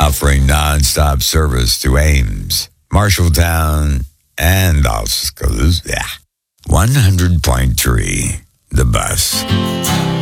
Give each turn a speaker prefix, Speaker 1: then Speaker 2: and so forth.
Speaker 1: offering nonstop service to Ames, Marshalltown, and Oskaloosa. 100.3, The Bus.